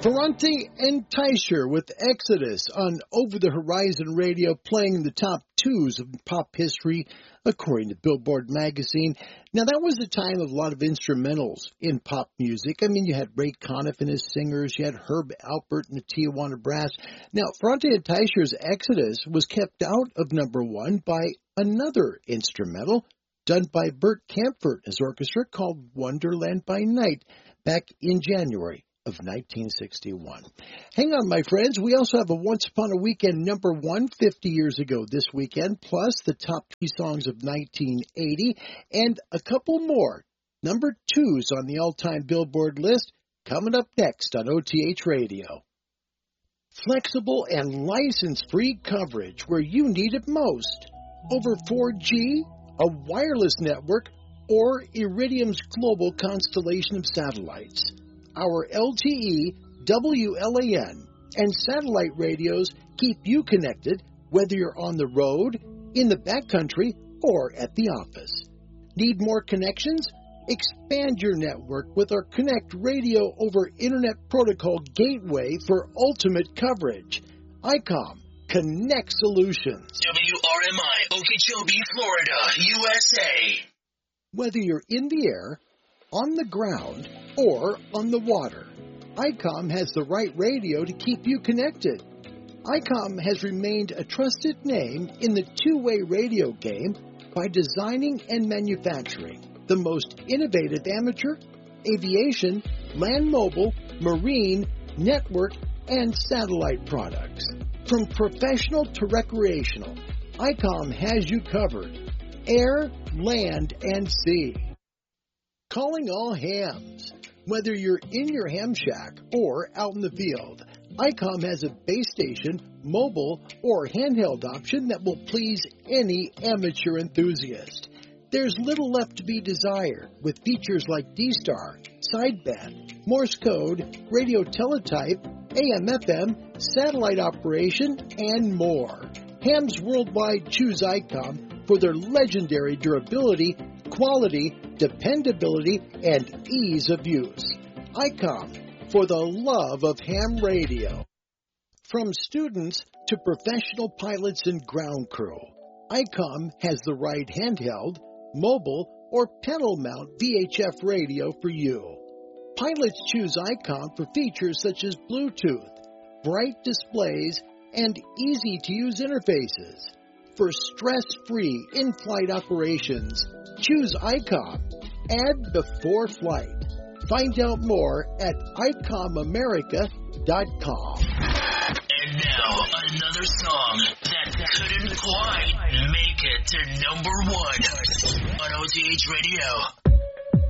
Ferrante and Teicher with Exodus on Over the Horizon Radio, playing in the top twos of pop history, according to Billboard magazine. Now, that was a time of a lot of instrumentals in pop music. I mean, you had Ray Conniff and his singers. You had Herb Alpert and the Tijuana Brass. Now, Ferrante and Teicher's Exodus was kept out of number one by another instrumental done by Bert Kaempfert and his orchestra called Wonderland by Night back in January of 1961. Hang on, my friends. We also have a Once Upon a Weekend number one 50 years ago this weekend, plus the top 3 songs of 1980, and a couple more number twos on the all-time Billboard list coming up next on OTH Radio. Flexible and license-free coverage where you need it most. Over 4G, a wireless network, or Iridium's global constellation of satellites. Our LTE, WLAN, and satellite radios keep you connected whether you're on the road, in the backcountry, or at the office. Need more connections? Expand your network with our Connect Radio over Internet Protocol Gateway for ultimate coverage. ICOM Connect Solutions. WRMI, Okeechobee, Florida, USA. Whether you're in the air, on the ground, or on the water, ICOM has the right radio to keep you connected. ICOM has remained a trusted name in the two-way radio game by designing and manufacturing the most innovative amateur, aviation, land mobile, marine, network, and satellite products. From professional to recreational, ICOM has you covered. Air, land, and sea. Calling all hams. Whether you're in your ham shack or out in the field, ICOM has a base station, mobile, or handheld option that will please any amateur enthusiast. There's little left to be desired with features like D-Star, sideband, Morse code, radio teletype, AM/FM, satellite operation, and more. Hams worldwide choose ICOM for their legendary durability, quality, dependability, and ease of use. ICOM, for the love of ham radio. From students to professional pilots and ground crew, ICOM has the right handheld, mobile, or pedal mount VHF radio for you. Pilots choose ICOM for features such as Bluetooth, bright displays, and easy-to-use interfaces. For stress-free in-flight operations, choose ICOM. Add before flight. Find out more at ICOMAmerica.com. And now, another song that couldn't quite make it to number one on OTH Radio.